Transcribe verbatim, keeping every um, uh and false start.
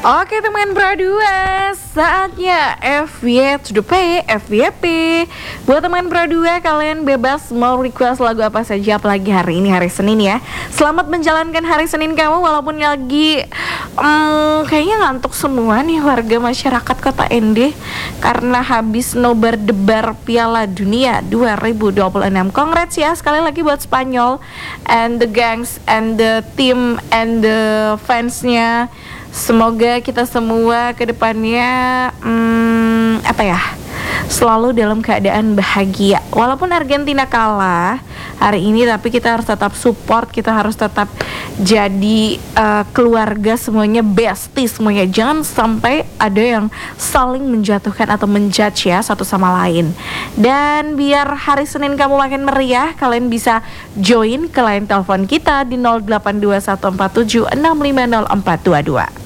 Oke teman Pro dua, saatnya F Y to the P, F Y P. Buat teman Pro dua, kalian bebas mau request lagu apa saja, apalagi hari ini hari Senin ya. Selamat menjalankan hari Senin kamu walaupun lagi um, kayaknya ngantuk semua nih warga masyarakat kota N D karena habis nobar debar Piala Dunia dua ribu dua puluh enam. Congrats ya sekali lagi buat Spanyol and the gangs and the team and the fansnya. Semoga kita semua ke depannya hmm, apa ya, selalu dalam keadaan bahagia. Walaupun Argentina kalah hari ini, tapi kita harus tetap support, kita harus tetap jadi uh, keluarga semuanya, bestie semuanya. Jangan sampai ada yang saling menjatuhkan atau menjudge ya satu sama lain. Dan biar hari Senin kamu makin meriah, kalian bisa join ke line telepon kita di nol delapan dua satu empat tujuh enam lima nol empat dua dua.